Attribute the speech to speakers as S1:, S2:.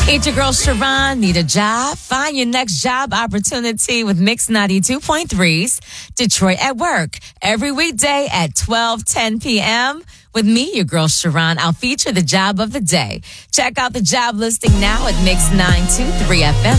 S1: It's your girl Sharon. Need a job? Find your next job opportunity with Mix 92.3's Detroit at Work. Every weekday at 12:10 p.m. With me, your girl Sharon, I'll feature the job of the day. Check out the job listing now at Mix 923 FM.